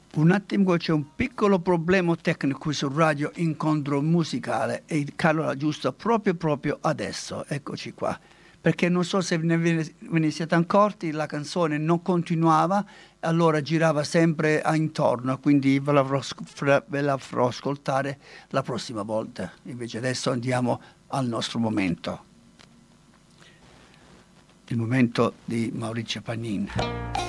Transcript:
Un attimo, c'è un piccolo problema tecnico sul radio incontro musicale e Carlo l'ha giusto proprio adesso, eccoci qua. Perché non so se ve ne siete accorti, la canzone non continuava, allora girava sempre a intorno, quindi ve la farò ascoltare la prossima volta. Invece adesso andiamo al nostro momento, il momento di Maurizio Panin.